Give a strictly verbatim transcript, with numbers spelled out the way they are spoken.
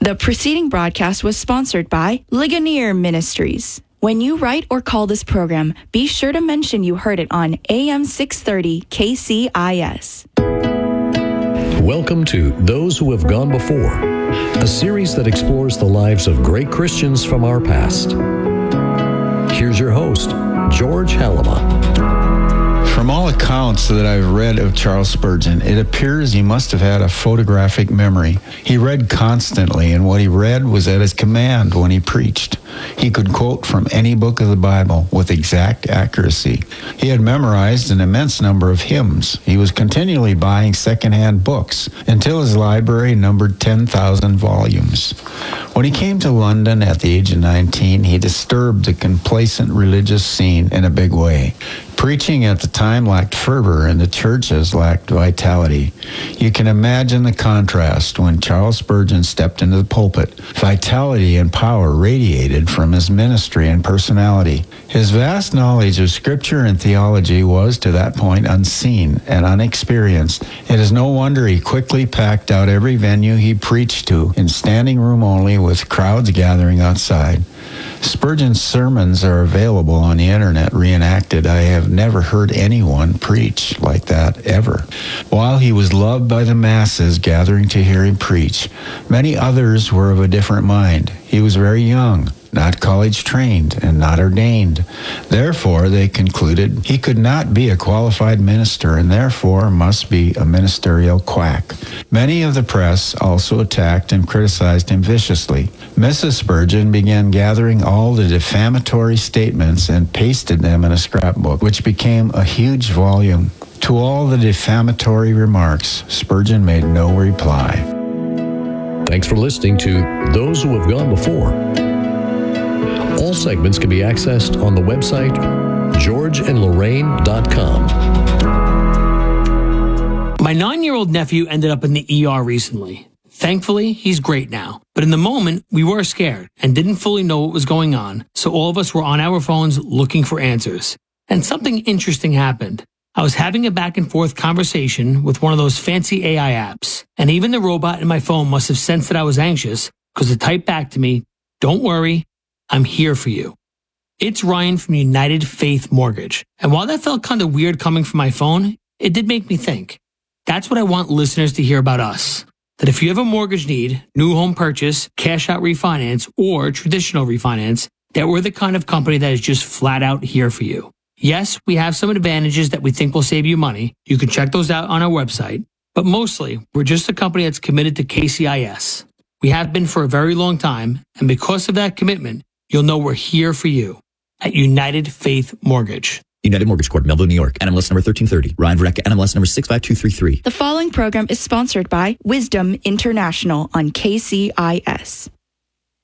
The preceding broadcast was sponsored by Ligonier Ministries. When you write or call this program, be sure to mention you heard it on A M six thirty K C I S. Welcome to Those Who Have Gone Before, a series that explores the lives of great Christians from our past. Here's your host, George Halama. From all accounts that I've read of Charles Spurgeon, it appears he must have had a photographic memory. He read constantly, and what he read was at his command when he preached. He could quote from any book of the Bible with exact accuracy. He had memorized an immense number of hymns. He was continually buying secondhand books until his library numbered ten thousand volumes. When he came to London at the age of nineteen, he disturbed the complacent religious scene in a big way. Preaching at the time lacked fervor and the churches lacked vitality. You can imagine the contrast when Charles Spurgeon stepped into the pulpit. Vitality and power radiated from his ministry and personality. His vast knowledge of Scripture and theology was, to that point, unseen and unexperienced. It is no wonder he quickly packed out every venue he preached to in standing room only, with crowds gathering outside. Spurgeon's sermons are available on the internet reenacted. I have never heard anyone preach like that ever. While he was loved by the masses gathering to hear him preach, many others were of a different mind. He was very young, not college trained, and not ordained. Therefore, they concluded he could not be a qualified minister and therefore must be a ministerial quack. Many of the press also attacked and criticized him viciously. Missus Spurgeon began gathering all the defamatory statements and pasted them in a scrapbook, which became a huge volume. To all the defamatory remarks, Spurgeon made no reply. Thanks for listening to Those Who Have Gone Before. All segments can be accessed on the website george and lorraine dot com. My nine-year-old nephew ended up in the E R recently. Thankfully, he's great now. But in the moment, we were scared and didn't fully know what was going on, so all of us were on our phones looking for answers. And something interesting happened. I was having a back-and-forth conversation with one of those fancy A I apps, and even the robot in my phone must have sensed that I was anxious because it typed back to me, "Don't worry, I'm here for you." It's Ryan from United Faith Mortgage. And while that felt kind of weird coming from my phone, it did make me think. That's what I want listeners to hear about us. That if you have a mortgage need, new home purchase, cash out refinance, or traditional refinance, that we're the kind of company that is just flat out here for you. Yes, we have some advantages that we think will save you money. You can check those out on our website. But mostly, we're just a company that's committed to K C I S. We have been for a very long time, and because of that commitment, you'll know we're here for you at United Faith Mortgage. United Mortgage Corp, Melville, New York. N M L S number thirteen thirty. Ryan Verrecka, N M L S number six five two three three. The following program is sponsored by Wisdom International on K C I S.